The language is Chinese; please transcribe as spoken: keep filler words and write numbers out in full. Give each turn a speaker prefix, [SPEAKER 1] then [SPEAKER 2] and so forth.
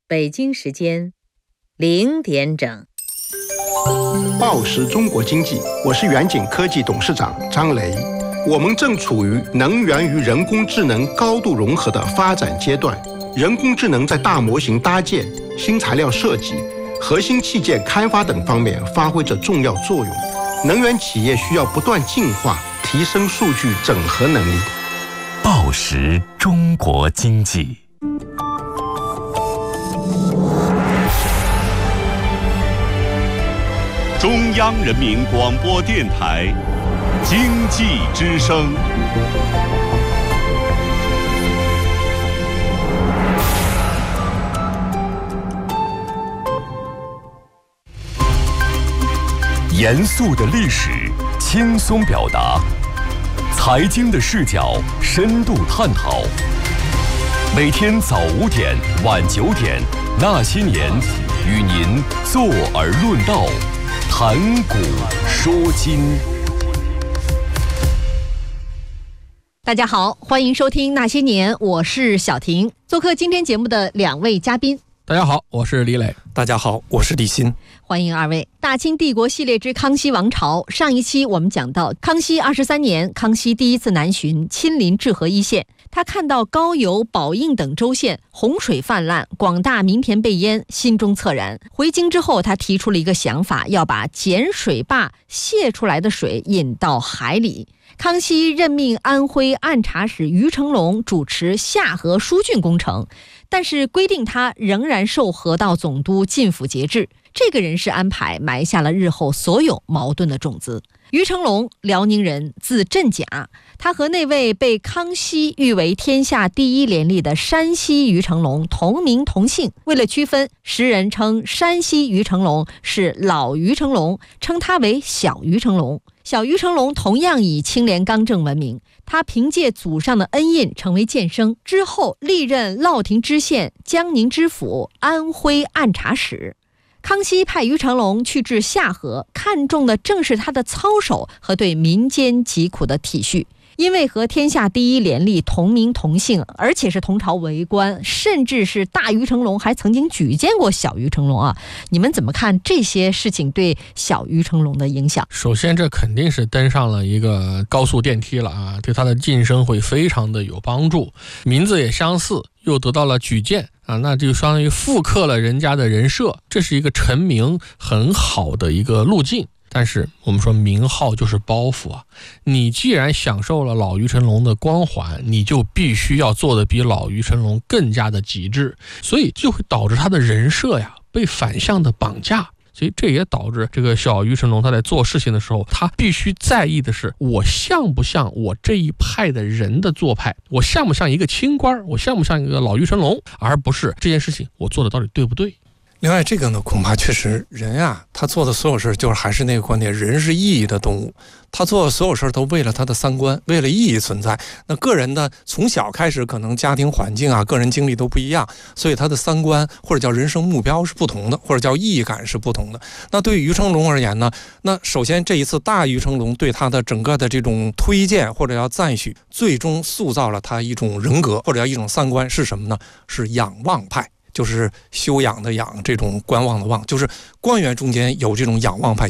[SPEAKER 1] 北京时间零点整。
[SPEAKER 2] 报时中国经济，我是远景科技董事长张雷。我们正处于能源与人工智能高度融合的发展阶段，人工智能在大模型搭建、新材料设计、核心器件开发等方面发挥着重要作用。能源企业需要不断进化，提升数据整合能力。
[SPEAKER 3] 报时中国经济。中央人民广播电台经济之声。严肃的历史，轻松表达；财经的视角，深度探讨。每天早五点，晚九点，那些年，与您坐而论道，谈古说今。
[SPEAKER 4] 大家好，欢迎收听那些年，我是小婷。做客今天节目的两位嘉宾。
[SPEAKER 5] 大家好，我是李磊。
[SPEAKER 6] 大家好，我是李欣。
[SPEAKER 4] 欢迎二位。大清帝国系列之康熙王朝，上一期我们讲到康熙二十三年，康熙第一次南巡，亲临治河一线。他看到高邮、宝应等州县洪水泛滥，广大民田被淹，心中恻然。回京之后，他提出了一个想法，要把碱水坝泄出来的水引到海里。康熙任命安徽按察使于成龙主持下河疏浚工程，但是规定他仍然受河道总督进府节制。这个人事安排埋下了日后所有矛盾的种子。于成龙，辽宁人，字振甲，他和那位被康熙誉为天下第一廉吏的山西于成龙同名同姓。为了区分，时人称山西于成龙是老于成龙，称他为小于成龙。小于成龙同样以清廉刚正闻名，他凭借祖上的恩荫成为监生，之后历任乐亭知县、江宁知府、安徽按察使。康熙派于成龙去治下河，看重的正是他的操守和对民间疾苦的体恤。因为和天下第一廉吏同名同姓，而且是同朝为官，甚至是大于成龙还曾经举荐过小于成龙啊！你们怎么看这些事情对小于成龙的影响？
[SPEAKER 5] 首先，这肯定是登上了一个高速电梯了啊，对他的晋升会非常的有帮助。名字也相似，又得到了举荐啊，那就相当于复刻了人家的人设，这是一个成名很好的一个路径。但是我们说名号就是包袱啊，你既然享受了老于成龙的光环，你就必须要做得比老于成龙更加的极致，所以就会导致他的人设呀被反向的绑架。所以这也导致这个小于成龙他在做事情的时候，他必须在意的是我像不像我这一派的人的做派，我像不像一个清官，我像不像一个老于成龙，而不是这件事情我做的到底对不对。
[SPEAKER 6] 另外这个呢，恐怕确实人啊，他做的所有事就是还是那个观点，人是意义的动物，他做的所有事都为了他的三观，为了意义存在。那个人呢，从小开始可能家庭环境啊，个人经历都不一样，所以他的三观或者叫人生目标是不同的，或者叫意义感是不同的。那对于于成龙而言呢，那首先这一次大于成龙对他的整个的这种推荐或者叫赞许，最终塑造了他一种人格或者叫一种三观，是什么呢？是仰望派。就是修养的养，这种观望的望，就是官员中间有这种仰望派。